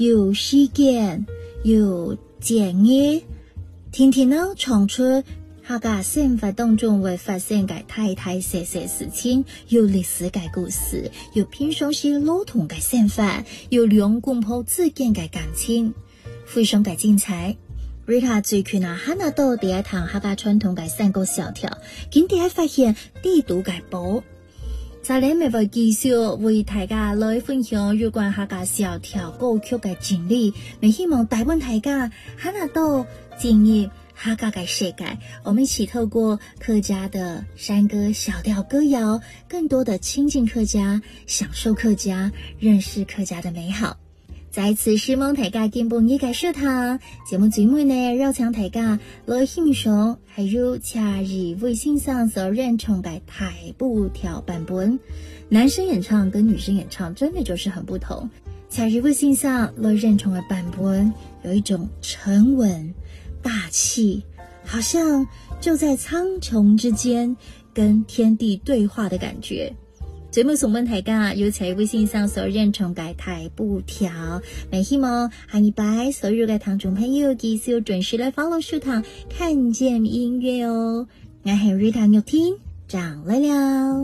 有时间，有建议，天天呢唱出客家生活当中会发生嘅大大小小事情，有历史嘅故事，有平常时老同嘅生活，有两公婆之间嘅感情，非常嘅精彩。Rita 最近啊，哈那到第一堂客家传统嘅三個小調，竟第一發現地圖嘅寶。再嚟咪會繼續為大家來分享有關客家小調歌曲嘅經歷，咪希望帶俾大家哈那到進入客家嘅世界，我們一起透過客家的山歌、小調歌謠，更多的親近客家，享受客家，認識客家的美好。再次希望大家進步呢個社堂節目最尾呢，邀請大家來欣賞還有假日微信上所認唱嘅台步調版本。男生演唱跟女生演唱真的就是很不同。假日微信上來認唱嘅版本有一種沉穩大氣，好像就在蒼穹之間跟天地對話的感覺。節目送俾大家，有喺微信上所認唱嘅台步調，咪希望下禮拜所有嘅聽眾朋友繼續準時來 follow 書堂看見音樂哦。我係 Rita 玉天，長來了。